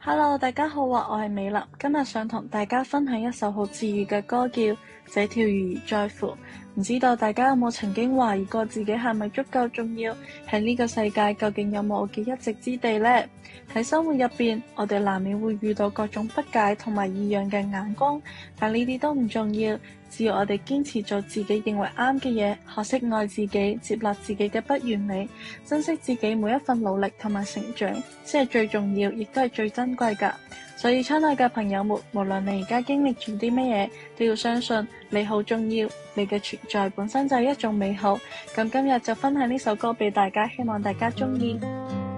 Hello，大家好啊，我係美立，今日想同大家分享一首好治愈嘅歌，叫《這條魚兒在乎》。唔知道大家有冇曾經懷疑過自己係咪足夠重要？喺呢個世界究竟有冇我嘅一席之地呢？喺生活入邊，我哋難免會遇到各種不解同埋異樣嘅眼光，但呢啲都唔重要。只要我哋堅持做自己認為啱嘅嘢，學識愛自己，接納自己嘅不完美，珍惜自己每一份努力同埋成長，先係最重要，亦都係最珍貴㗎。所以親愛嘅朋友們，無論你而家經歷住啲乜嘢，都要相信你好重要，你嘅存在本身就係一種美好。咁今日就分享呢首歌俾大家，希望大家鍾意。